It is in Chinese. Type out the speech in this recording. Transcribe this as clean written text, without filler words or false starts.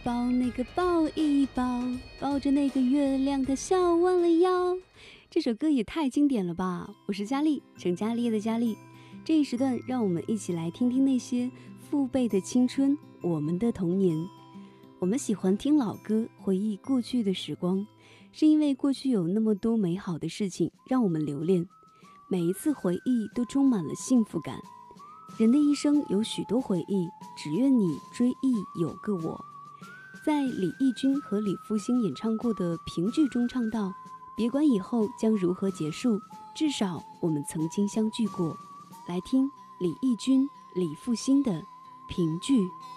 抱那个抱一抱，抱着那个月亮，它笑弯了腰。这首歌也太经典了吧！我是佳丽，成家立业的佳丽。这一时段，让我们一起来听听那些父辈的青春，我们的童年。我们喜欢听老歌，回忆过去的时光，是因为过去有那么多美好的事情让我们留恋，每一次回忆都充满了幸福感。人的一生有许多回忆，只愿你追忆有个我。在李翊君和李复兴演唱过的评剧中唱道，别管以后将如何结束，至少我们曾经相聚过。来听李翊君、李复兴的评剧。